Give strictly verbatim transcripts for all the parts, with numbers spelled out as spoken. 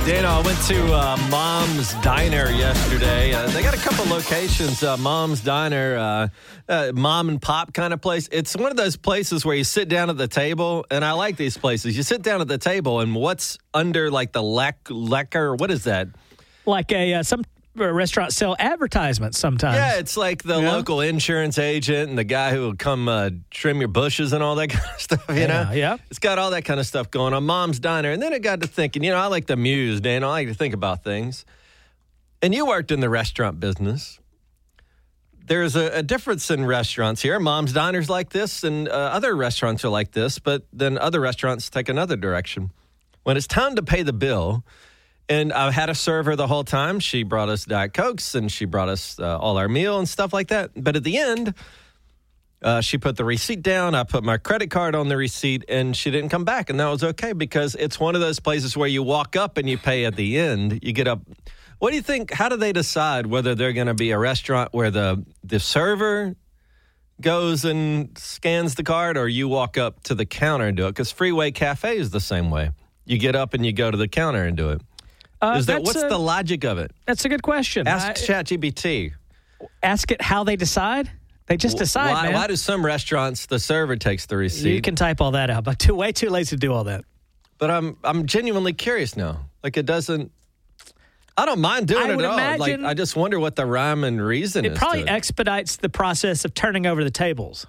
Dana, I went to uh, Mom's Diner yesterday. Uh, they got a couple locations. Uh, Mom's Diner, uh, uh, mom and pop kind of place. It's one of those places where you sit down at the table, and I like these places. You sit down at the table, and what's under like the lec- lecker? What is that? Like a uh, some restaurants sell advertisements sometimes. Yeah, it's like the Yeah. local insurance agent and the guy who will come uh, trim your bushes and all that kind of stuff, you Yeah, know? yeah. It's got all that kind of stuff going on. Mom's Diner. And then it got to thinking, you know, I like to muse, Dan. I like to think about things. And you worked in the restaurant business. There's a, a difference in restaurants here. Mom's Diner's like this, and uh, other restaurants are like this, but then other restaurants take another direction. When it's time to pay the bill, and I had a server the whole time. She brought us Diet Cokes, and she brought us uh, all our meal and stuff like that. But at the end, uh, she put the receipt down. I put my credit card on the receipt, and she didn't come back. And that was okay because it's one of those places where you walk up and you pay at the end. You get up. What do you think? How do they decide whether they're going to be a restaurant where the, the server goes and scans the card, or you walk up to the counter and do it? Because Freeway Cafe is the same way. You get up and you go to the counter and do it. Uh, Is that, what's a, the logic of it? That's a good question. Ask I- ChatGPT. Ask it how they decide. They just decide, Why, man. why do some restaurants, the server takes the receipt? You can type all that out, but too way too lazy to do all that. But I'm I'm genuinely curious now. Like it doesn't. I don't mind doing I it would at all. Like imagine I just wonder what the rhyme and reason It is. probably to it. expedites the process of turning over the tables.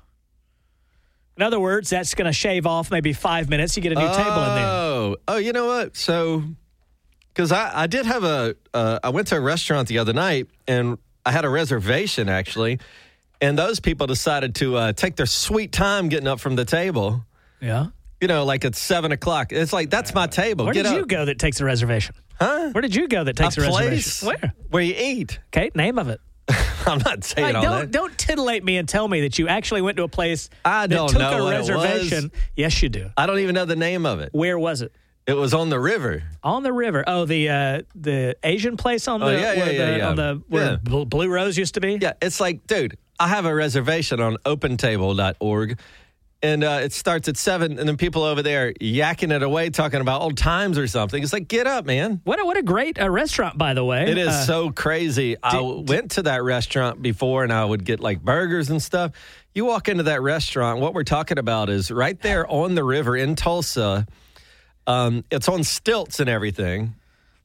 In other words, that's going to shave off maybe five minutes. You get a new oh, table in there. Oh, oh, you know what? So, because I, I did have a, uh, I went to a restaurant the other night and I had a reservation actually, and those people decided to uh, take their sweet time getting up from the table. Yeah. You know, like at seven o'clock. It's like that's my table. Where Get did up. you go that takes a reservation? Huh? Where did you go that takes a, a reservation? place Where? where you eat. Okay, name of it. I'm not saying Hey, all don't that. don't titillate me and tell me that you actually went to a place I that don't took know a what it reservation. was. Yes, you do. I don't even know the name of it. Where was it? It was on the river. On the river. Oh, the uh, the Asian place on the Oh, yeah, yeah, where yeah, the, yeah. on the where Yeah. Bl- Blue Rose used to be. Yeah, it's like, dude, I have a reservation on open table dot org, and uh, it starts at seven, and then people over there yakking it away, talking about old times or something. It's like, get up, man. What a, what a great uh, restaurant, by the way. It is Uh, so crazy. I did- went to that restaurant before, and I would get like burgers and stuff. You walk into that restaurant, what we're talking about is right there on the river in Tulsa. Um, it's on stilts and everything.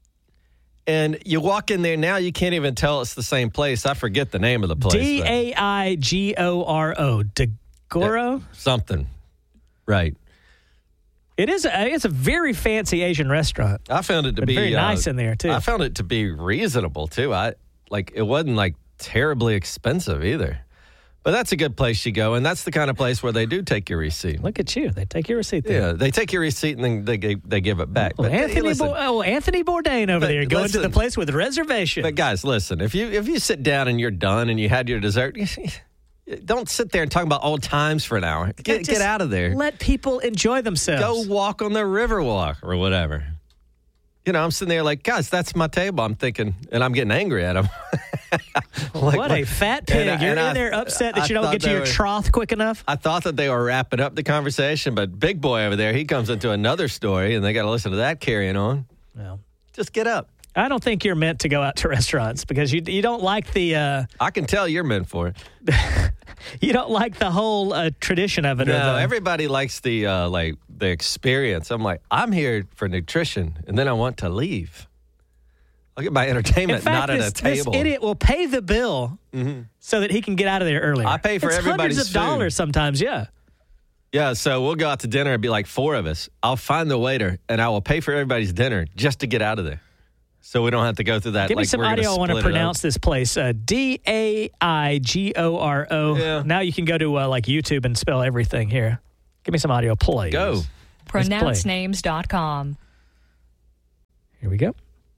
And you walk in there now, you can't even tell it's the same place. I forget the name of the place. D but- A I G O R O. Dagoro? Something. Right. It is a, it's a very fancy Asian restaurant. I found it to But be very uh, nice in there, too. I found it to be reasonable too. I like it wasn't like terribly expensive either. But that's a good place you go, and that's the kind of place where they do take your receipt. Look at you. They take your receipt there. Yeah, they take your receipt and then they they, they give it back. Oh, But hey, Anthony, listen, Bo- oh, Anthony Bourdain over But there going to the listen. place with reservation. but guys, listen. If you if you sit down and you're done and you had your dessert, don't sit there and talk about old times for an hour. Get Just get out of there. Let people enjoy themselves. Go walk on the river walk or whatever. You know, I'm sitting there like, guys, that's my table. I'm thinking, and I'm getting angry at them. Like, what a fat pig. and I- You're and in I- there upset that I you don't thought get to they your were- trough quick enough? I thought that they were wrapping up the conversation, but Big Boy over there, he comes into another story, and they got to listen to that carrying on. Well, Just get up. I don't think you're meant to go out to restaurants because you you don't like the uh, I can tell you're meant for it. you don't like the whole uh, tradition of it. or No, the- everybody likes the uh, like the experience. I'm like, I'm here for nutrition, and then I want to leave. I'll get my In entertainment, fact, not at this, a table. this idiot will pay the bill so that he can get out of there earlier. I pay for it's everybody's hundreds of food. dollars sometimes. Yeah. Yeah, so we'll go out to dinner and be like four of us. I'll find the waiter, and I will pay for everybody's dinner just to get out of there. So we don't have to go through that. Give me like, some we're gonna audio. I want to split it up. pronounce this place. Uh, D A I G O R O. Yeah. Now you can go to uh, like YouTube and spell everything here. Give me some audio, please. Go. pronounce names dot com. Here we go.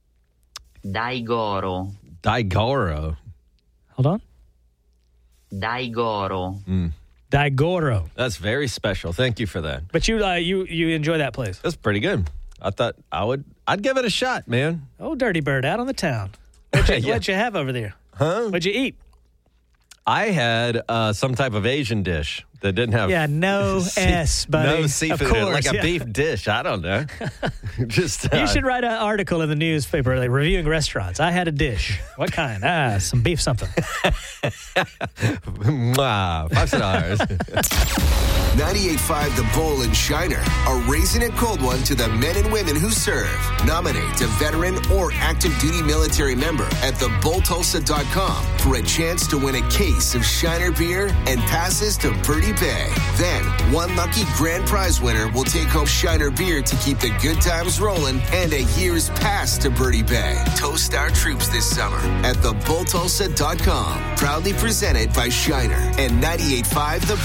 Daigoro. Daigoro. Hold on. Daigoro. Daigoro. That's very special. Thank you for that. But you uh, you you enjoy that place. That's pretty good. I thought I would. I'd give it a shot, man. Oh, Dirty Bird, out on the town. What'd you, Yeah. what'd you have over there? Huh? What'd you eat? I had uh, some type of Asian dish that didn't have Yeah, no sea- S, buddy. no Of seafood, course, in it, like a yeah. beef dish. I don't know. Just uh, You should write an article in the newspaper like reviewing restaurants. I had a dish. What kind? Ah, some beef something. Mwah, five stars. ninety-eight point five The Bull and Shiner are raising a cold one to the men and women who serve. Nominate a veteran or active duty military member at the bull tulsa dot com for a chance to win a case of Shiner beer and passes to Birdie Bay. Then, one lucky grand prize winner will take home Shiner beer to keep the good times rolling and a year's pass to Birdie Bay. Toast our troops this summer at the bull tulsa dot com. Proudly presented by Shiner and ninety-eight point five The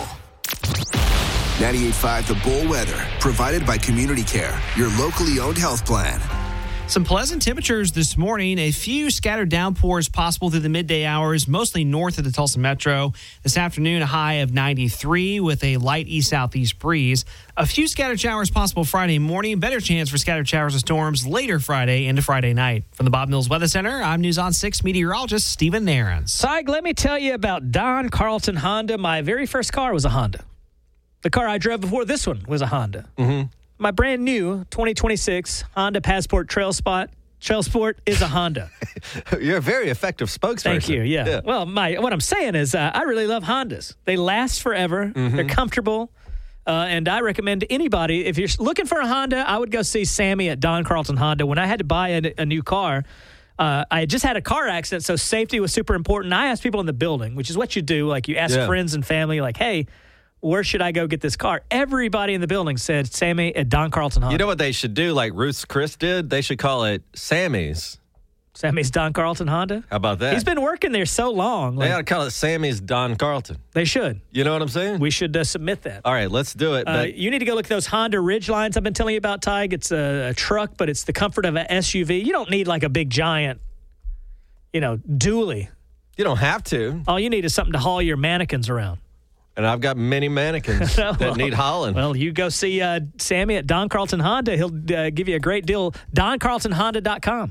Bull. ninety-eight point five The Bull weather, provided by Community Care, your locally owned health plan. Some pleasant temperatures this morning. A few scattered downpours possible through the midday hours, mostly north of the Tulsa Metro. This afternoon, a high of ninety-three with a light east-southeast breeze. A few scattered showers possible Friday morning. Better chance for scattered showers and storms later Friday into Friday night. From the Bob Mills Weather Center, I'm News on six meteorologist Stephen Nairns. Tig, let me tell you about Don Carlton Honda. My very first car was a Honda. The car I drove before this one was a Honda. Mm-hmm. My brand new twenty twenty-six Honda Passport Trail Spot. Trail Sport is a Honda. You're a very effective spokesperson. Thank you. Yeah. yeah. Well, my what I'm saying is uh, I really love Hondas. They last forever. Mm-hmm. They're comfortable. Uh, and I recommend to anybody, if you're looking for a Honda, I would go see Sammy at Don Carlton Honda. When I had to buy a, a new car, uh, I had just had a car accident, so safety was super important. I asked people in the building, which is what you do. Like you ask yeah. friends and family, like, hey, where should I go get this car? Everybody in the building said Sammy at Don Carlton Honda. You know what they should do, like Ruth's Chris did? They should call it Sammy's. Sammy's Don Carlton Honda? How about that? He's been working there so long. They Like, ought to call it Sammy's Don Carlton. they should. You know what I'm saying? We should uh, submit that. All right, let's do it. Uh, But you need to go look at those Honda Ridge lines I've been telling you about, Tig. It's a, a truck, but it's the comfort of an S U V. You don't need like a big giant, you know, dually. you don't have to. All you need is something to haul your mannequins around. And I've got many mannequins well, that need hauling. Well, you go see uh, Sammy at Don Carlton Honda. He'll uh, give you a great deal. don carlton honda dot com.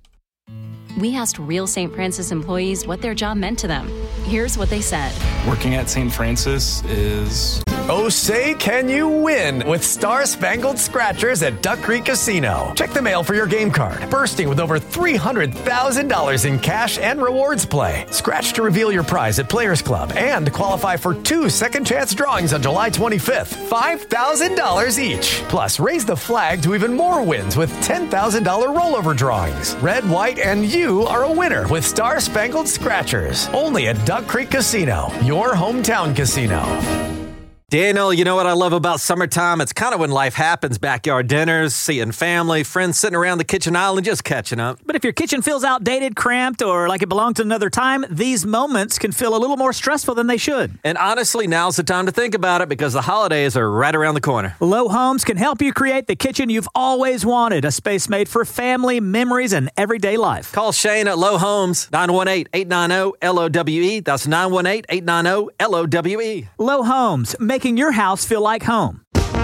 We asked real Saint Francis employees what their job meant to them. Here's what they said. Working at Saint Francis is... Oh, say, can you win with Star Spangled Scratchers at Duck Creek Casino? Check the mail for your game card, bursting with over three hundred thousand dollars in cash and rewards play. Scratch to reveal your prize at Players Club and qualify for two second chance drawings on July twenty-fifth. five thousand dollars each. Plus, raise the flag to even more wins with ten thousand dollars rollover drawings. Red, white, and you are a winner with Star Spangled Scratchers. Only at Duck Creek Casino, your hometown casino. Daniel, you know what I love about summertime? It's kind of when life happens. Backyard dinners, seeing family, friends sitting around the kitchen island just catching up. But if your kitchen feels outdated, cramped, or like it belonged to another time, these moments can feel a little more stressful than they should. And honestly, now's the time to think about it because the holidays are right around the corner. Low Homes can help you create the kitchen you've always wanted, a space made for family, memories, and everyday life. Call Shane at Low Homes, nine one eight, eight nine zero, L O W E. That's nine one eight, eight nine zero, L O W E. Low Homes, making your house feel like home.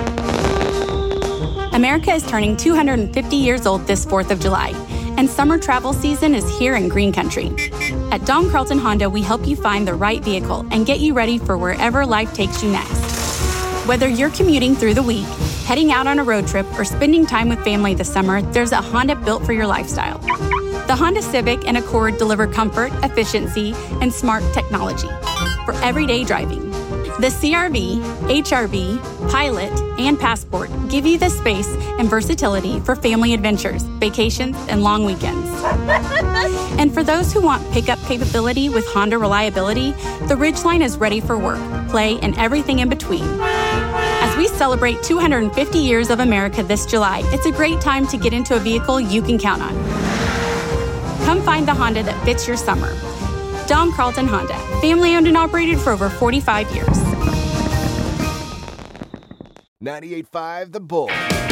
America is turning two hundred fifty years old this fourth of July, and summer travel season is here in Green Country. At Don Carlton Honda, we help you find the right vehicle and get you ready for wherever life takes you next. Whether you're commuting through the week, heading out on a road trip, or spending time with family this summer, there's a Honda built for your lifestyle. The Honda Civic and Accord deliver comfort, efficiency, and smart technology for everyday driving. The C R V, H R V, Pilot, and Passport give you the space and versatility for family adventures, vacations, and long weekends. And for those who want pickup capability with Honda reliability, the Ridgeline is ready for work, play, and everything in between. As we celebrate two hundred fifty years of America this July, it's a great time to get into a vehicle you can count on. Come find the Honda that fits your summer. Don Carlton Honda, family owned and operated for over forty-five years. ninety-eight point five The Bull.